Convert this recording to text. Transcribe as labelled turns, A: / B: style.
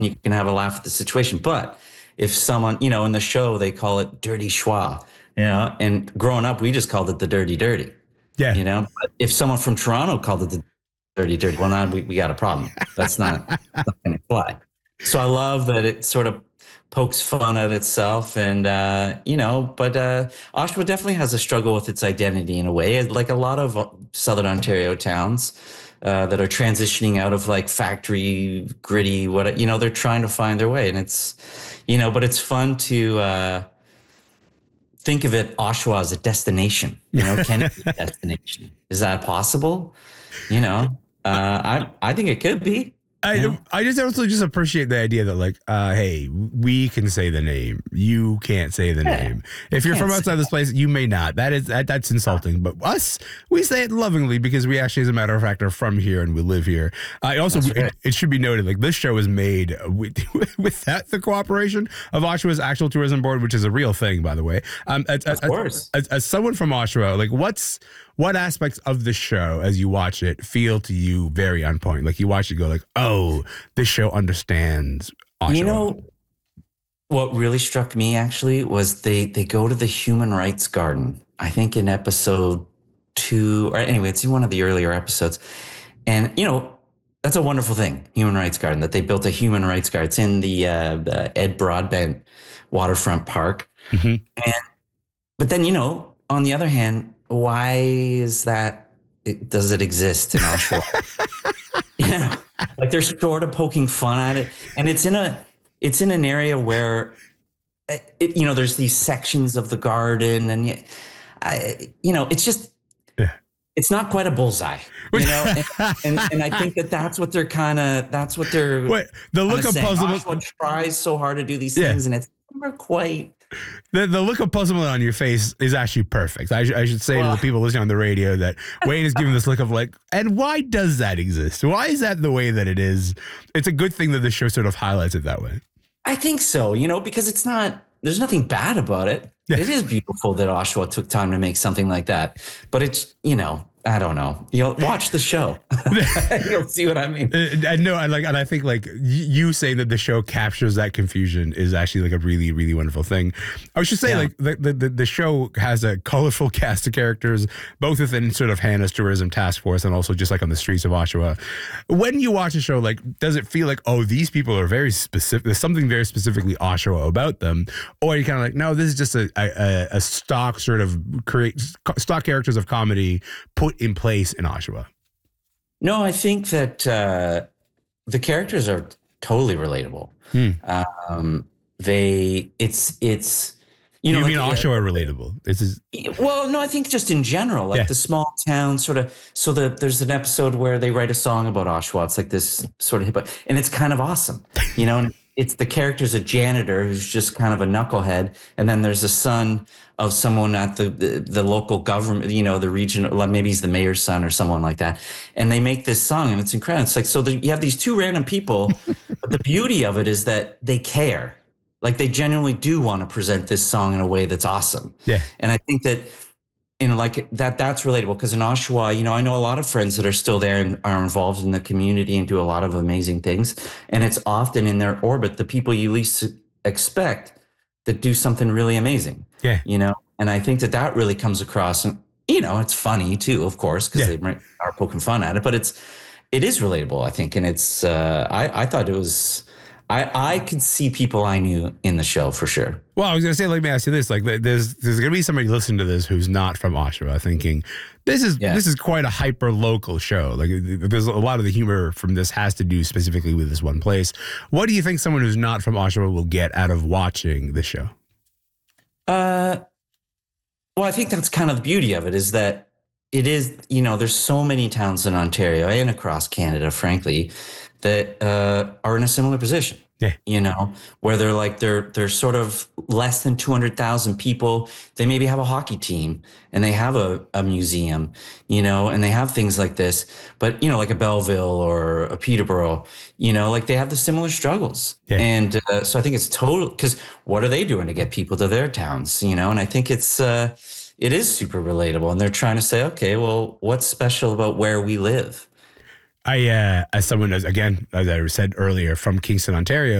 A: you can have a laugh at the situation. But if someone, in the show, they call it dirty schwa, and growing up, we just called it the dirty, dirty,
B: Yeah.
A: But if someone from Toronto called it the dirty, dirty, well, now we got a problem. That's not going to fly. So I love that it sort of pokes fun at itself. And, but Oshawa definitely has a struggle with its identity in a way, like a lot of Southern Ontario towns that are transitioning out of like factory gritty, they're trying to find their way. And it's, but it's fun to think of it, Oshawa, as a destination. Can it be a destination? Is that possible? I think it could be.
B: I just also just appreciate the idea that like, hey, we can say the name. You can't say the name. If you're from outside this place, you may not. That's insulting. But us, we say it lovingly because we actually, as a matter of fact, are from here and we live here. It should be noted, like this show is made without the cooperation of Oshawa's actual tourism board, which is a real thing, by the way.
A: Of course.
B: As someone from Oshawa, like what aspects of the show, as you watch it, feel to you very on point? Like you watch it, go like, oh, this show understands Oshawa.
A: What really struck me actually was they go to the Human Rights Garden. I think in episode 2, or anyway, it's in one of the earlier episodes, and that's a wonderful thing, Human Rights Garden, that they built a Human Rights Garden. It's in the Ed Broadbent Waterfront Park, but then on the other hand, why is that? Does it exist in Oshawa? Like they're sort of poking fun at it, and it's in an area where, there's these sections of the garden, and it's just, it's not quite a bullseye, and I think that's what they're
B: Wait, the look of puzzlement.
A: Oshawa tries so hard to do these things, and it's never quite.
B: The look of puzzlement on your face is actually perfect. I should say to the people listening on the radio that Wayne is giving this look of like, and why does that exist? Why is that the way that it is? It's a good thing that the show sort of highlights it that way.
A: I think so, because there's nothing bad about it. Yeah. It is beautiful that Oshawa took time to make something like that, but it's, I don't know. You'll watch the show. You'll see what I mean.
B: I think like you saying that the show captures that confusion is actually like a really, really wonderful thing. I should say like the show has a colorful cast of characters, both within sort of Hannah's tourism task force and also just like on the streets of Oshawa. When you watch a show, like, does it feel like, oh, these people are very specific? There's something very specifically Oshawa about them, or are you kind of like, no, this is just a stock sort of stock characters of comedy put in place in Oshawa?
A: No, I think that the characters are totally relatable. It's
B: you mean Oshawa relatable?
A: Well, no, I think just in general, like the small town sort of. So there's an episode where they write a song about Oshawa. It's like this sort of hip, and it's kind of awesome, And it's the character's a janitor who's just kind of a knucklehead, and then there's a son of someone at the local government, the regional, maybe he's the mayor's son or someone like that. And they make this song, and it's incredible. It's like, so you have these two random people, but the beauty of it is that they care. Like they genuinely do want to present this song in a way that's awesome.
B: Yeah.
A: And I think that that's relatable, because in Oshawa, I know a lot of friends that are still there and are involved in the community and do a lot of amazing things. And it's often in their orbit, the people you least expect that do something really amazing.
B: Yeah.
A: And I think that really comes across, and, it's funny too, of course, because they are poking fun at it, but it is relatable, I think. And it's, I thought it was, I could see people I knew in the show for sure.
B: Well, I was going to say, let me ask you this. Like, there's going to be somebody listening to this who's not from Oshawa thinking, this is quite a hyper-local show. Like, there's a lot of the humor from this has to do specifically with this one place. What do you think someone who's not from Oshawa will get out of watching the show?
A: Well, I think that's kind of the beauty of it, is that it is, there's so many towns in Ontario and across Canada, frankly, that are in a similar position.
B: Yeah.
A: Where they're sort of less than 200,000 people. They maybe have a hockey team and they have a museum, and they have things like this. But, like a Belleville or a Peterborough, like they have the similar struggles. Yeah. And so I think it's total, because what are they doing to get people to their towns, And I think it is super relatable. And they're trying to say, okay, well, what's special about where we live?
B: As someone, as I said earlier, from Kingston, Ontario,